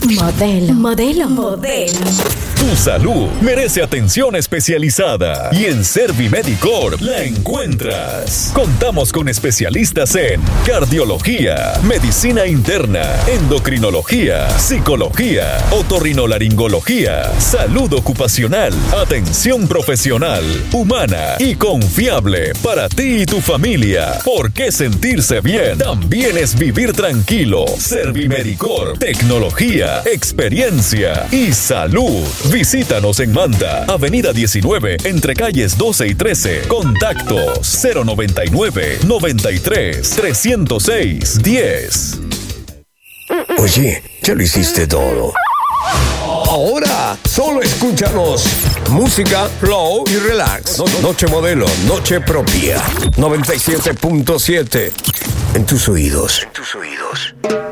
Modelo. Tu salud merece atención especializada y en Servimedicor la encuentras. Contamos con especialistas en cardiología, medicina interna, endocrinología, psicología, otorrinolaringología, salud ocupacional, atención profesional, humana y confiable para ti y tu familia. ¿Por qué sentirse bien? También es vivir tranquilo. Servimedicor, tecnología, experiencia y salud. Visítanos en Manta, Avenida 19, entre calles 12 y 13. Contactos 099-93-306-10. Oye, ya lo hiciste todo. Ahora, solo escúchanos. Música, flow y relax. Noche modelo, noche propia. 97.7. En tus oídos.